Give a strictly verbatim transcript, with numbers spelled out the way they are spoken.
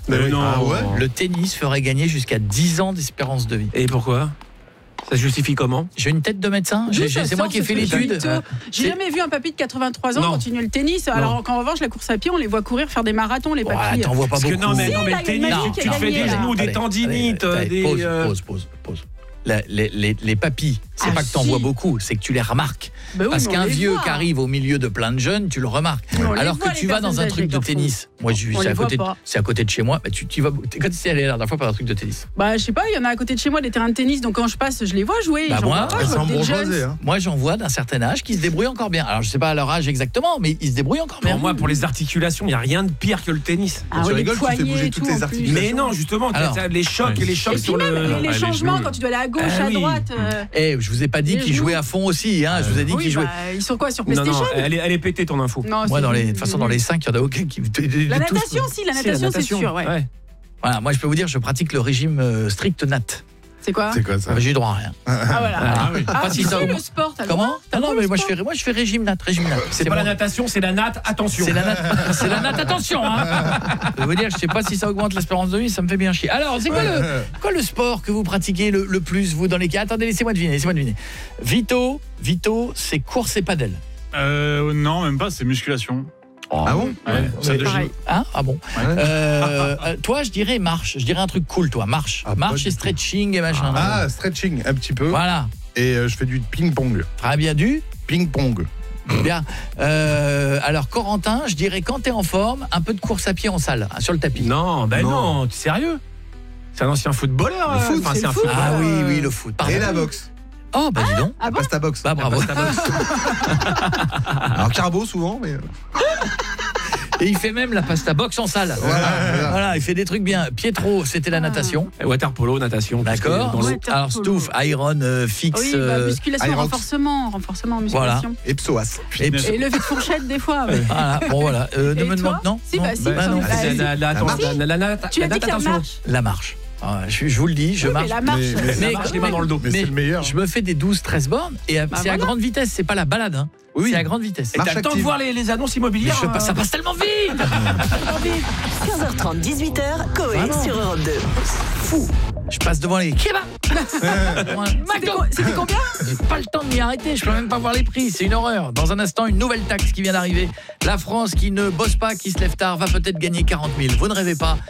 Mais non. Ah ouais. Le tennis ferait gagner jusqu'à dix ans d'espérance de vie. Et pourquoi ? Ça se justifie comment ? J'ai une tête de médecin. J'ai- j'ai- C'est moi qui ai fait l'étude. J'ai C'est- jamais vu un papy de quatre-vingt-trois ans Non. continuer le tennis. Alors qu'en revanche, la course à pied, on les voit courir faire des marathons, les Ouais, papys. t'en vois pas Parce que beaucoup. non, mais, Si, non, mais là, le il y a une tennis, mamie tu qui a te fais gagné, des là. genoux, des Allez, tendinites, allez, allez, des. pause, euh, pause, pause, pause. La- les, les, les papys, c'est Ah, pas que t'en si. vois beaucoup, c'est que tu les remarques. Bah oui, Parce mais on qu'un les vieux voit. qui arrive au milieu de plein de jeunes, tu le remarques. Mais on les Alors voit, que les tu vas dans un personnes truc âgées de qui en font. tennis. Moi, je- On c'est les à, voit côté de, pas. c'est à côté de chez moi. Bah, tu, tu vas, quand tu es allé la dernière fois faire un truc de tennis? Bah, je sais pas, il y en a à côté de chez moi des terrains de tennis, donc quand je passe, je les vois jouer. Bah, j'en moi, vois pas, elles je vois sont des bourgeoisées, jeunes. hein. Moi, j'en vois d'un certain âge qui se débrouillent encore bien. Alors, je sais pas à leur âge exactement, mais ils se débrouillent encore bien. Pour moi, pour les articulations, il n'y a rien de pire que le tennis. Ah Tu oui, les rigoles, tu fais poignets bouger et toutes tout, les en plus. articulations. Mais non, justement, t'as- Alors. t'as les chocs et les Et chocs puis sur même le. les, les Ah, les changements genoux. quand tu dois aller à gauche, Ah à oui. droite. euh, Eh, je vous ai pas dit Les qu'ils genoux. jouaient à fond aussi. Hein. Je vous ai dit oui, qu'ils jouaient. bah, ils sont quoi sur Non, PlayStation non, elle est, elle est pétée ton info. Non, Moi, c'est- dans les, de toute façon, dans les cinq, il y en a aucun qui. de- de- de La tous- natation, si, la Si, natation, c'est sûr. Ouais. Voilà, moi, je peux vous dire, je pratique le régime euh, strict nat. C'est quoi C'est quoi ça? Ah, J'ai eu droit à rien. Ah voilà. Ah oui. Ah, Pas tu si ça fais au- le sport, t'as le Comment droit, t'as Ah non, le mais droit, moi, le je fais, moi, je fais régime nat. Régime nat. C'est pas la natation, c'est la natte, attention. C'est la natte, c'est la natte, attention hein. Je veux dire, je sais pas si ça augmente l'espérance de vie, ça me fait bien chier. Alors, c'est quoi le quoi le sport que vous pratiquez le, le plus vous dans les cas? Attendez, laissez-moi deviner, laissez-moi deviner. Vito, Vito, c'est course et padel. Euh, non, même pas, c'est musculation. Ah bon? Ouais, ça de Pareil. Hein? Ah bon. Ouais. Euh, euh, toi, je dirais marche, je dirais un truc cool toi, marche. Ah, pas marche du et tout. stretching et machin. Ah, stretching, un petit peu. Voilà. Et euh, je fais du ping-pong. Très bien du Ping-pong. Bien. Euh, alors Corentin, je dirais quand t'es en forme, un peu de course à pied en salle, hein, sur le tapis. Non, ben Non. non, t'es sérieux? C'est un ancien footballeur. Le euh, foot, enfin, c'est c'est le un foot. footballeur. Ah oui, oui, le foot. Pardon. Et la boxe. Oh, bah dis donc. Ah La bon pasta boxe. Bah bravo. Alors carbo souvent, mais. Et il fait même la pasta boxe en salle. Voilà, Voilà, voilà. il fait des trucs bien. Pietro, c'était la natation. Et water polo, natation. tout ce qui est D'accord. dans l'eau. Ouais. Alors Stouff, Iron, euh, fixe. Oui, bah, euh, musculation, Aerox. renforcement, renforcement, musculation. Et psoas. et, Et lever de fourchette des fois. ouais. voilà, bon voilà. Euh, ne Et me toi demande non. Si, non, bah, si, bah, j'en non. ai- Ah, c'est la- la- attends, marche. la- la- la- Tu as la dit que la natation. marche. La marche. Ah, je, je vous le dis, je Oui, marche. mais la marche. Mais- mais- Mais- La marche, les mains dans le dos. Mais c'est le meilleur. Je me fais des douze treize bornes et à- Bah c'est à voilà. grande vitesse, c'est pas la balade hein. Oui. C'est à grande vitesse. Et Marche t'as le temps de active. voir les, les annonces Mais immobilières. je passe- ça euh, passe tellement vite. quinze heures trente, dix-huit heures, Coé Vraiment. sur Europe deux. Fou. Je passe devant les kebabs. Devant un C'était McDo. co- C'était combien J'ai pas le temps de m'y arrêter, je peux même pas voir les prix, c'est une horreur. Dans un instant, une nouvelle taxe qui vient d'arriver. La France qui ne bosse pas, qui se lève tard, va peut-être gagner quarante mille. Vous ne rêvez pas.